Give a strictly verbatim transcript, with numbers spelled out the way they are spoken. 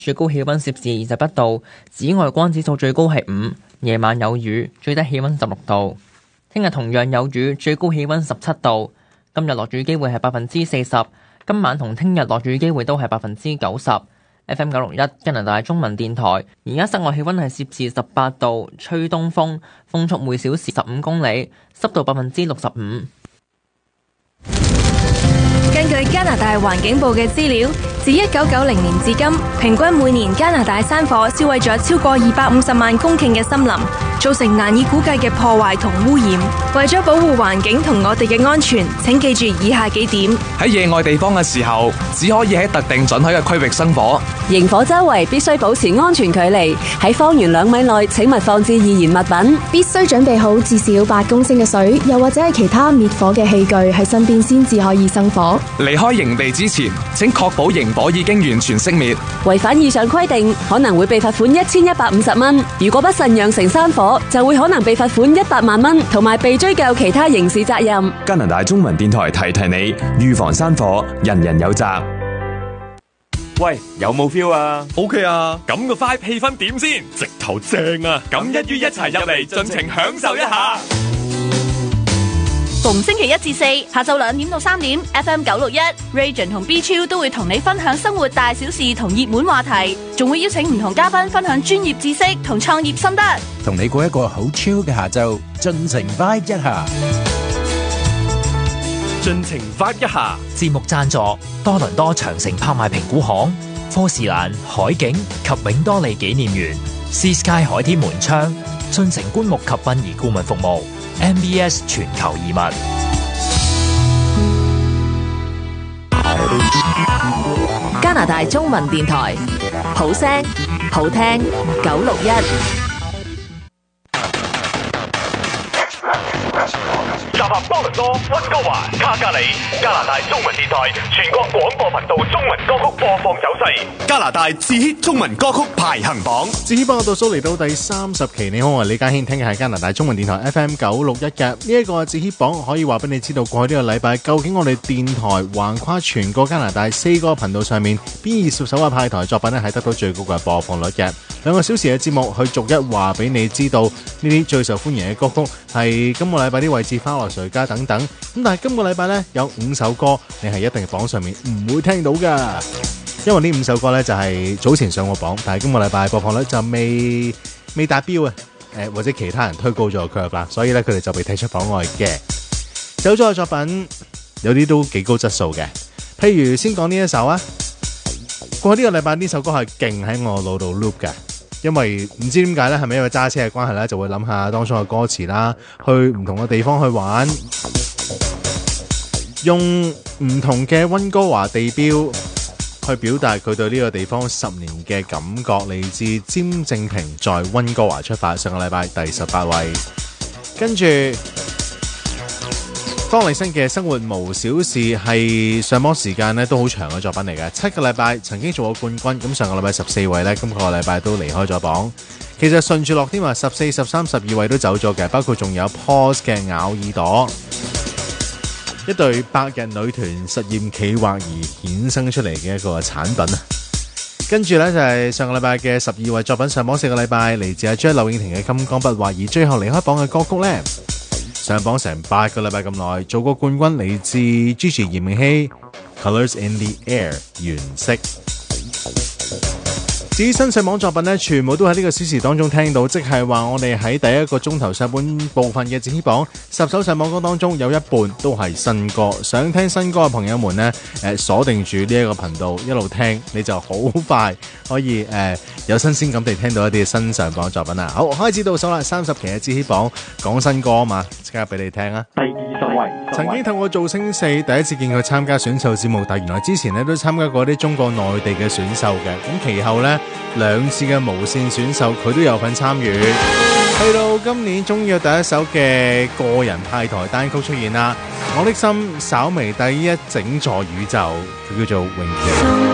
最高氣溫攝氏二十一度，紫外光指數最高係五，夜晚有雨，最低氣溫十六度。聽日同樣有雨，最高氣溫十七度。今日落雨機會係百分之四十，今晚同聽日落雨機會都係百分之九十。F M 九六一加拿大中文電台，而家室外氣溫係攝氏十八度，吹東風，風速每小時十五公里，濕度百分之六十五。 根據加拿大環境部嘅資料，自一九九零年至今，平均每年加拿大山火燒毀咗超過二百五十萬公頃嘅森林，造成難以估計嘅破壞同污染。為咗保護環境同我哋嘅安全，請記住以下幾點： 喺野外地方嘅時候，只可以喺特定准許嘅區域生火。 營火周圍必須保持安全距離，喺方圓兩米內請勿放置易燃物品。 必須準備好至少八公升嘅水，又或者係其他滅火嘅器具喺身邊先至可以生火。 離開營地之前，請確保營火已經完全熄滅。 違反以上規定，可能會被罰款一千一百五十蚊。如果不慎釀成山火，就會可能被罰款一百萬蚊，同埋被追究其他刑事責任。 加拿大中文電台提提你，預防山火，人人有責。 喂，有冇 feel 啊 ？OK 啊，咁個 vibe 氣氛點先？直頭正啊！咁一於一齊入嚟，盡情享受一下。 逢星期一至四下晝兩點到三點 ，F M 九六一 Region 同 B 超都會同你分享生活大小事同熱門話題，仲會邀請唔同嘉賓分享專業知識同創業心得， 同你過一個好 chill 嘅下晝，盡情 vibe 一下。 盡情 vibe 一下。 節目贊助多倫多長城拍賣評估行、科士蘭海景及永多利紀念園、Sea Sky 海天門窗、進城棺木及殯儀顧問服務。M B S 全球移民。 加拿大中文電台，好聲好聽九六一。 集合多倫多、溫哥華、卡加里，加拿大中文電台全國廣播頻道中文歌曲播放走勢， 加拿大自 hit 中文歌曲排行榜。 自 hit 榜嘅倒數嚟到第三十期。你好，我係李家軒，聽嘅係加拿大中文電台 F M 九六一嘅呢一個自 hit 榜，可以話俾你知道過去呢個禮拜究竟我哋電台橫跨全個加拿大四個頻道上面邊二十首嘅派台作品咧係得到最高嘅播放率嘅。兩個小時嘅節目去逐一話俾你知道呢啲最受歡迎嘅歌曲係今個禮拜啲位置花落誰家等等。咁但係今個禮拜呢，有五首歌你係一定榜上面唔會聽到噶，因為呢五首歌呢就係早前上過榜，但係今個禮拜播放率就未未達標啊，誒或者其他人推高咗個 curve 啦，所以呢，佢哋就被踢出榜外嘅。走咗嘅作品有啲都幾高質素嘅，譬如先講呢一首啊，過去呢個禮拜呢首歌係勁喺我腦度 loop 嘅。因為唔知點解咧，係咪因為揸車嘅關係咧，就會諗下當初嘅歌詞啦，去唔同嘅地方去玩，用唔同嘅溫哥華地標去表達佢對呢個地方十年嘅感覺。嚟自詹正平在溫哥華出發，上個禮拜第十八位。跟住方力申嘅生活無小事係上榜時間咧都好長嘅作品嚟嘅，七個禮拜曾經做過冠軍，咁上個禮拜十四位咧，今個禮拜都離開咗榜。其實順住落添話，十四、十三、十二位都走咗嘅，包括仲有 Pause 嘅咬耳朵，一隊百日女團實驗企劃而衍生出嚟嘅一個產品啊。跟住呢，就係上個禮拜嘅十二位作品上榜四個禮拜，嚟自阿張柳應廷嘅《金剛不壞》，而最後離開榜嘅歌曲呢，上榜成八個禮拜咁耐，做過冠軍嚟自 Gigi 炎明熹 Colors in the Air 原色。至於新上榜作品呢，全部都喺呢個小時當中聽到，即係話我哋喺第一個鐘頭上半部分嘅自 hit 榜十首上榜歌當中，有一半都係新歌。想聽新歌嘅朋友們呢，誒鎖定住呢一個頻道一路聽，你就好快可以誒、呃、有新鮮感地聽到一啲新上榜作品啦。好，開始倒數啦，三十期嘅自 hit 榜講新歌啊嘛，即刻俾你聽啊！第二十位，曾經透過造星四第一次見佢參加選秀節目，但原來之前呢都參加過啲中國內地嘅選秀嘅，咁其後呢，兩次嘅無線選秀佢都有份參與，去到今年終於有第一首嘅個人派台單曲出現啦，我的心稍微低一整座宇宙，佢叫做榮耀。